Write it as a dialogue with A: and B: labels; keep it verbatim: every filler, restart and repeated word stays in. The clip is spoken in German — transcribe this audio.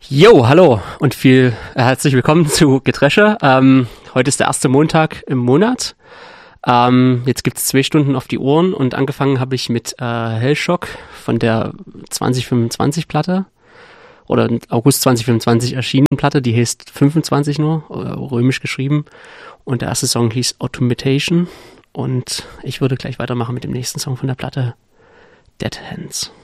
A: Jo, hallo und viel äh, herzlich willkommen zu Getresche. Ähm, heute ist der erste Montag im Monat. Ähm, jetzt gibt's zwei Stunden auf die Ohren und angefangen habe ich mit äh, Hellshock von der zwanzig fünfundzwanzig Platte oder August zwanzig fünfundzwanzig erschienenen Platte, die heißt fünfundzwanzig nur, äh, römisch geschrieben, und der erste Song hieß Automation und ich würde gleich weitermachen mit dem nächsten Song von der Platte, Dead Hands.